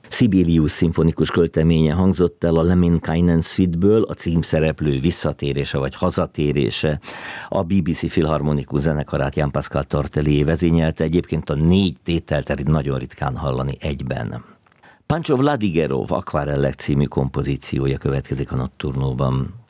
Sibelius szimfonikus költeménye hangzott el a Lemminkainen Suite-ből, a címszereplő visszatérése vagy hazatérése. A BBC Filharmonikus zenekarát Jan Pascal Tortelier vezényelte, egyébként a 4 tételt nagyon ritkán hallani egyben. Pancho Vladigerov Akvarellek című kompozíciója következik a Nocturnóban.